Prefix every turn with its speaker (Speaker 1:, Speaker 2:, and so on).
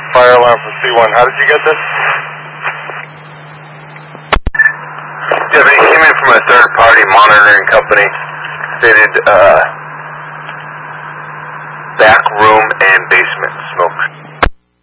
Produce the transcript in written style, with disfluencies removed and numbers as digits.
Speaker 1: fire alarm from C1. How did you get this?
Speaker 2: Yeah, they came in from a third-party monitoring company. Stated back room and basement.